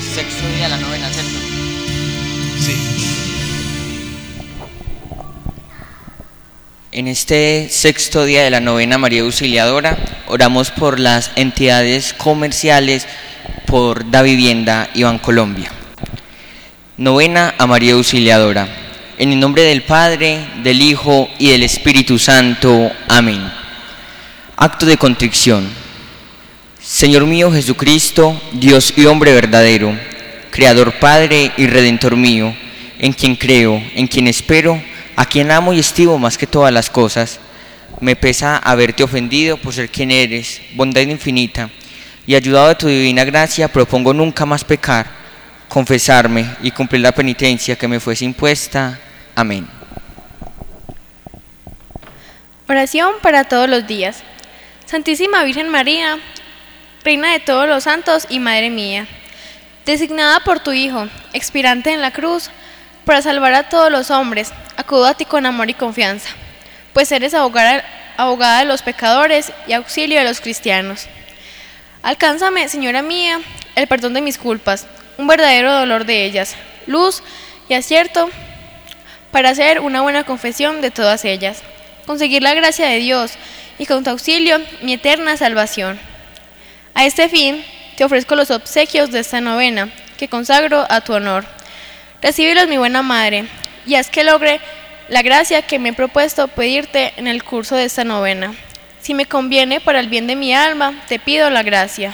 sexto día de la novena, ¿cierto? Sí. En este sexto día de la novena María Auxiliadora, oramos por las entidades comerciales, por Davivienda y Bancolombia. Novena a María Auxiliadora. En el nombre del Padre, del Hijo y del Espíritu Santo. Amén. Acto de contrición. Señor mío Jesucristo, Dios y hombre verdadero, Creador, Padre y Redentor mío, en quien creo, en quien espero, a quien amo y estimo más que todas las cosas, me pesa haberte ofendido por ser quien eres, bondad infinita, y ayudado de tu divina gracia propongo nunca más pecar, confesarme y cumplir la penitencia que me fuese impuesta. Amén. Oración para todos los días. Santísima Virgen María, Reina de todos los santos y Madre mía, designada por tu Hijo, expirante en la cruz, para salvar a todos los hombres, acudo a ti con amor y confianza, pues eres abogada de los pecadores y auxilio de los cristianos. Alcánzame, Señora mía, el perdón de mis culpas, un verdadero dolor de ellas, luz y acierto para hacer una buena confesión de todas ellas, conseguir la gracia de Dios y con tu auxilio mi eterna salvación. A este fin te ofrezco los obsequios de esta novena, que consagro a tu honor. Recíbelos, mi buena Madre, y haz que logre la gracia que me he propuesto pedirte en el curso de esta novena. Si me conviene para el bien de mi alma, te pido la gracia.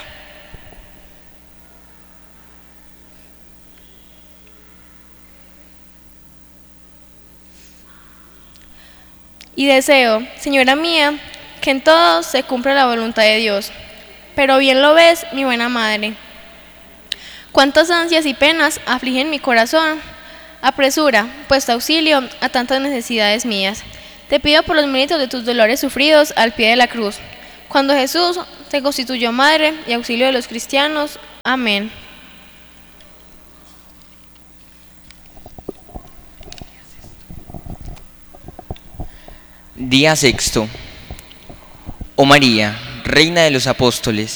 Y deseo, Señora mía, que en todo se cumpla la voluntad de Dios. Pero bien lo ves, mi buena Madre. Cuántas ansias y penas afligen mi corazón. Apresura, pues tu auxilio a tantas necesidades mías. Te pido por los méritos de tus dolores sufridos al pie de la cruz, cuando Jesús te constituyó Madre y auxilio de los cristianos. Amén. Día sexto. Oh María, Reina de los Apóstoles,